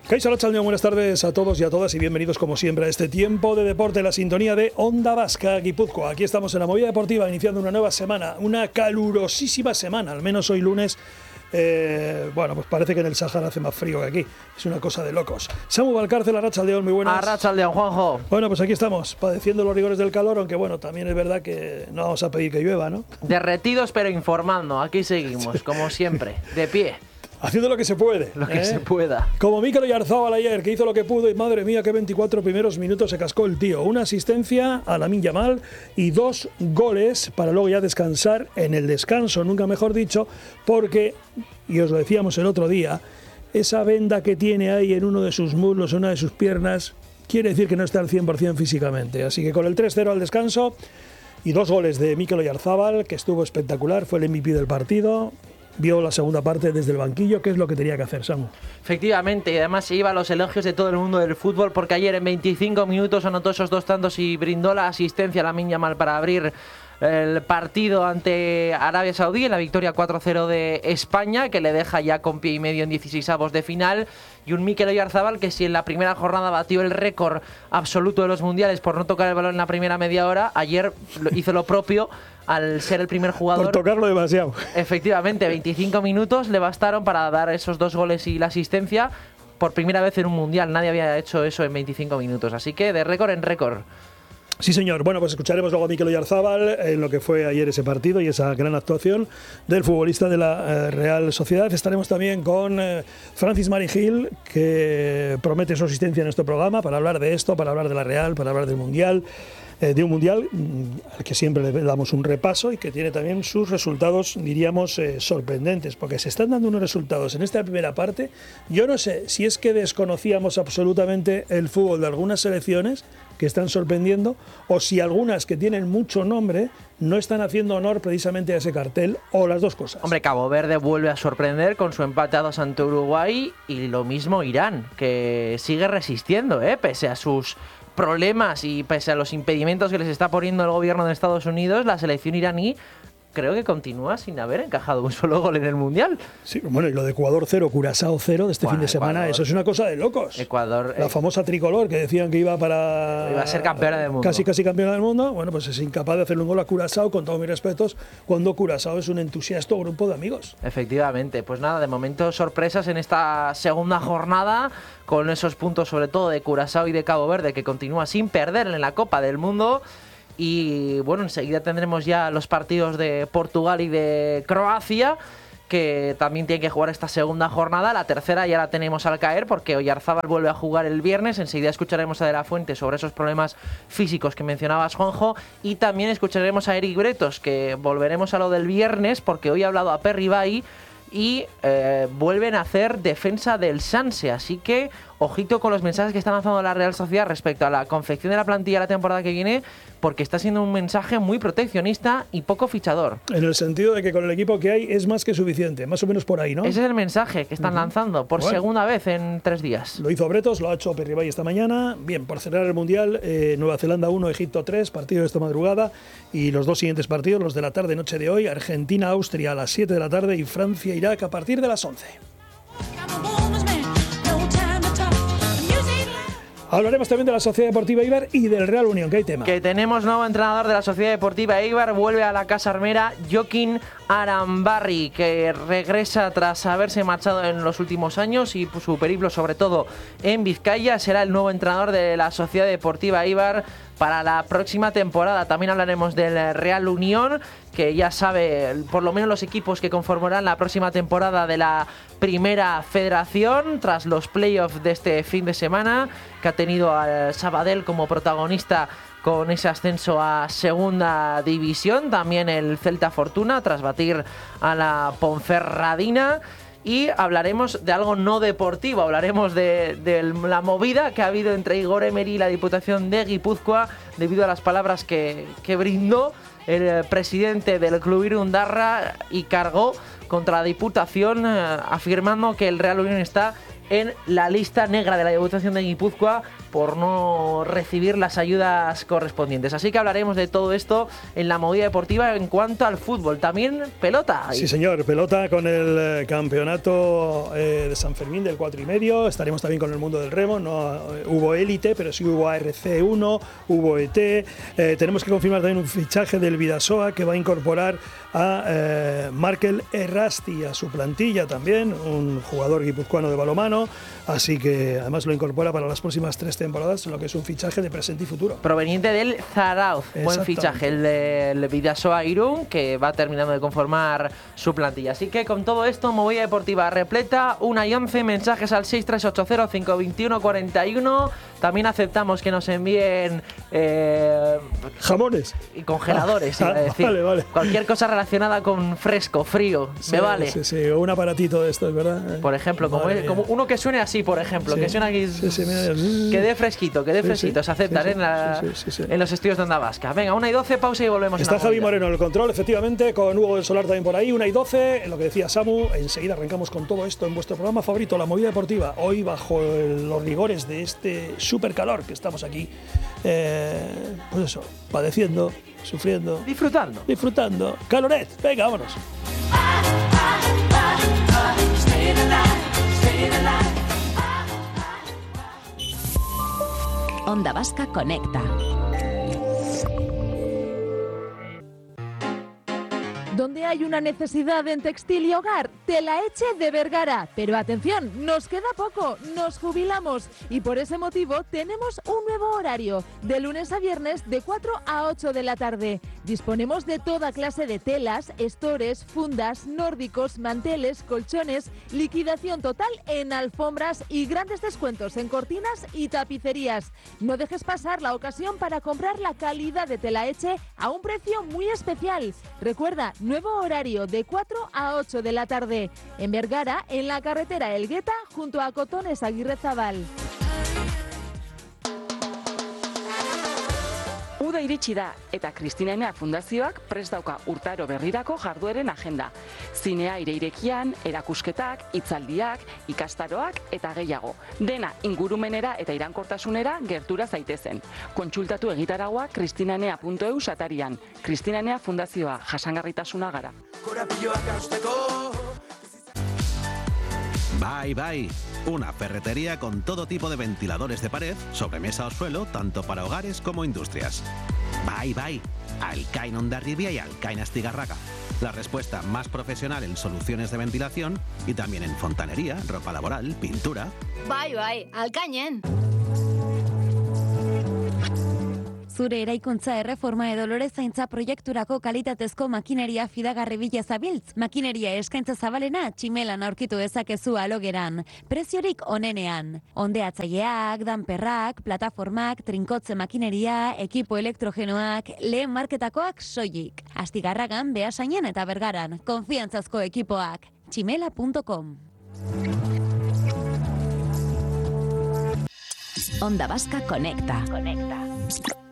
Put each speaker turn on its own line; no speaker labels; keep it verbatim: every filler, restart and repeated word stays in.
Kaixo Arratsaldeon, buenas tardes a todos y a todas y bienvenidos como siempre a este tiempo de deporte, la sintonía de Onda Vasca Guipúzcoa. Aquí estamos en la movida deportiva iniciando una nueva semana, una calurosísima semana, al menos hoy lunes. Eh, bueno, pues parece que en el Sahara hace más frío que aquí. Es una cosa de locos. Samu Valcárcel, Arratsaldeon, muy buenas.
Arratsaldeon, Juanjo.
Bueno, pues aquí estamos, padeciendo los rigores del calor, aunque bueno, también es verdad que no vamos a pedir que llueva, ¿no?
Derretidos pero informando, aquí seguimos, como siempre, de pie.
Haciendo lo que se puede.
Lo que
¿eh?
se pueda.
Como Mikel Oyarzabal ayer, que hizo lo que pudo y madre mía, qué veinticuatro primeros minutos se cascó el tío. Una asistencia a Lamine Yamal y dos goles para luego ya descansar en el descanso, nunca mejor dicho, porque, y os lo decíamos el otro día, esa venda que tiene ahí en uno de sus muslos, en una de sus piernas, quiere decir que no está al cien por ciento físicamente. Así que con el tres cero al descanso y dos goles de Mikel Oyarzabal, que estuvo espectacular, fue el M V P del partido. Vio la segunda parte desde el banquillo, que es lo que tenía que hacer, Samu.
Efectivamente, y además se iba a los elogios de todo el mundo del fútbol, porque ayer en veinticinco minutos anotó esos dos tantos y brindó la asistencia a Lamine Yamal para abrir el partido ante Arabia Saudí en la victoria cuatro cero de España, que le deja ya con pie y medio en dieciseisavos de final. Y un Mikel Oyarzabal que, si en la primera jornada batió el récord absoluto de los mundiales por no tocar el balón en la primera media hora, ayer hizo lo propio al ser el primer jugador.
Por tocarlo demasiado.
Efectivamente, veinticinco minutos le bastaron para dar esos dos goles y la asistencia. Por primera vez en un mundial, nadie había hecho eso en veinticinco minutos. Así que de récord en récord.
Sí, señor. Bueno, pues escucharemos luego a Mikel Oyarzabal en lo que fue ayer ese partido y esa gran actuación del futbolista de la eh, Real Sociedad. Estaremos también con eh, Francis Marigil, que promete su asistencia en este programa para hablar de esto, para hablar de la Real, para hablar del Mundial. Eh, de un Mundial al que siempre le damos un repaso y que tiene también sus resultados, diríamos, eh, sorprendentes, porque se están dando unos resultados en esta primera parte. Yo no sé si es que desconocíamos absolutamente el fútbol de algunas selecciones que están sorprendiendo, o si algunas que tienen mucho nombre no están haciendo honor precisamente a ese cartel, o las dos cosas.
Hombre, Cabo Verde vuelve a sorprender con su empate a dos ante Uruguay, y lo mismo Irán, que sigue resistiendo, ¿eh? Pese a sus problemas y pese a los impedimentos que les está poniendo el gobierno de Estados Unidos, la selección iraní creo que continúa sin haber encajado un solo gol en el Mundial.
Sí, bueno, y lo de Ecuador cero, Curazao cero de este bueno, fin de semana, Ecuador, eso es una cosa de locos.
Ecuador,
la
eh,
famosa tricolor que decían que iba para...
Iba a ser campeona del mundo.
Casi, casi campeona del mundo. Bueno, pues es incapaz de hacerle un gol a Curazao, con todos mis respetos, cuando Curazao es un entusiasta grupo de amigos.
Efectivamente. Pues nada, de momento sorpresas en esta segunda jornada, con esos puntos sobre todo de Curazao y de Cabo Verde, que continúa sin perder en la Copa del Mundo. Y bueno, enseguida tendremos ya los partidos de Portugal y de Croacia, que también tienen que jugar esta segunda jornada. La tercera ya la tenemos al caer, porque Oyarzabal vuelve a jugar el viernes. Enseguida escucharemos a De La Fuente sobre esos problemas físicos que mencionabas, Juanjo. Y también escucharemos a Eric Bretos, que volveremos a lo del viernes, porque hoy ha hablado a Perribay y eh, vuelven a hacer defensa del Sanse. Así que ojito con los mensajes que está lanzando la Real Sociedad respecto a la confección de la plantilla la temporada que viene, porque está siendo un mensaje muy proteccionista y poco fichador.
En el sentido de que con el equipo que hay es más que suficiente, más o menos por ahí, ¿no?
Ese es el mensaje que están uh-huh. lanzando por bueno. segunda vez en tres días.
Lo hizo Bretos, lo ha hecho Perribay esta mañana. Bien, por cerrar el Mundial, eh, Nueva Zelanda uno, Egipto tres, partido de esta madrugada, y los dos siguientes partidos, los de la tarde noche de hoy, Argentina-Austria a las siete de la tarde y Francia-Irak a partir de las once. Hablaremos también de la Sociedad Deportiva Eibar y del Real Unión, que hay tema.
Que tenemos nuevo entrenador de la Sociedad Deportiva Eibar, vuelve a la Casa Armera, Jokin Arambarri, que regresa tras haberse marchado en los últimos años y su periplo sobre todo en Vizcaya. Será el nuevo entrenador de la Sociedad Deportiva Eibar para la próxima temporada. También hablaremos del Real Unión, que ya sabe por lo menos los equipos que conformarán la próxima temporada de la Primera Federación, tras los playoffs de este fin de semana, que ha tenido al Sabadell como protagonista con ese ascenso a Segunda División. También el Celta Fortuna, tras batir a la Ponferradina. Y hablaremos de algo no deportivo, hablaremos de, de la movida que ha habido entre Igor Emery y la Diputación de Guipúzcoa, debido a las palabras que, que brindó el presidente del Club Irundarra y cargó contra la Diputación, eh, afirmando que el Real Unión está en la lista negra de la Diputación de Guipúzcoa por no recibir las ayudas correspondientes. Así que hablaremos de todo esto en la movida deportiva en cuanto al fútbol. También pelota.
Sí, señor, pelota con el eh, campeonato eh, de San Fermín del cuatro y medio. Estaremos también con el mundo del remo. No eh, hubo élite, pero sí hubo A R C uno, hubo E T. Eh, tenemos que confirmar también un fichaje del Bidasoa que va a incorporar a eh, Markel Errasti a su plantilla también, un jugador guipuzcoano de balonmano. Así que además lo incorpora para las próximas tres temporadas, lo que es un fichaje de presente y futuro.
Proveniente del Zarauz, buen fichaje, el del Bidasoa Irún, que va terminando de conformar su plantilla. Así que con todo esto, movida deportiva repleta, una y once, mensajes al seis tres ocho cero, cinco dos uno, cuatro uno. También aceptamos que nos envíen eh,
jamones
y congeladores,
ah,
iba a decir.
Vale, vale.
Cualquier cosa relacionada con fresco, frío,
sí,
me vale.
Sí, sí, un aparatito de estos, ¿verdad?
Por ejemplo, como, es, como uno que suene así, por ejemplo, sí, que suena aquí, sí, sí, mira, que dé fresquito, que dé sí, fresquito, sí, se aceptan sí, sí, en, la, sí, sí, sí. en los estudios de Onda Vasca. Venga, una y doce, pausa y volvemos.
Está Javi Moreno en el control, efectivamente, con Hugo del Solar también por ahí, una y doce, en lo que decía Samu, enseguida arrancamos con todo esto en vuestro programa favorito, La Movida Deportiva, hoy bajo el, los rigores de este súper calor que estamos aquí, eh, pues eso, padeciendo, sufriendo,
disfrutando,
disfrutando, caloret, venga, vámonos.
Onda Vasca Conecta.
Donde hay una necesidad en textil y hogar, Telaetxe de Vergara. Pero atención, nos queda poco, nos jubilamos y por ese motivo tenemos un nuevo horario, de lunes a viernes de cuatro a ocho de la tarde. Disponemos de toda clase de telas, estores, fundas, nórdicos, manteles, colchones, liquidación total en alfombras y grandes descuentos en cortinas y tapicerías. No dejes pasar la ocasión para comprar la calidad de Telaetxe a un precio muy especial. Recuerda, nuevo horario de cuatro a ocho de la tarde. En Vergara, en la carretera Elgueta, junto a Cotones Aguirrezabal.
Uda iritsi da eta Kristina Enea Fundazioak prest dauka urtaro berrirako jardueren agenda. Zinea aire irekian, erakusketak, hitzaldiak, ikastaroak eta gehiago. Dena ingurumenera eta iraunkortasunera gertura zaitezen. Kontsultatu egitaragua kristinanea puntu e u atarian. Kristina Enea Fundazioa, jasangarritasuna gara.
Bye Bye, una ferretería con todo tipo de ventiladores de pared, sobremesa o suelo, tanto para hogares como industrias. Bye Bye, Alcain Hondarribia y Alcain Astigarraga. La respuesta más profesional en soluciones de ventilación y también en fontanería, ropa laboral, pintura.
Bye Bye, Alcainen.
Zure eraikuntza erreforma edo lorezaintza proiekturako kalitatezko makineria fidagarri bila zabiltz. Makineria eskaintza zabalena Tximelan aurkitu dezakezu alogeran. Preziorik onenean. Ondeatzaileak, danperrak, plataformak, trinkotze makineria, ekipo elektrogenoak, lehen marketakoak soilik. Astigarragan, Beasainen eta Bergaran. Konfiantzazko ekipoak. tximela puntu com. Onda Vasca Conecta. Conecta.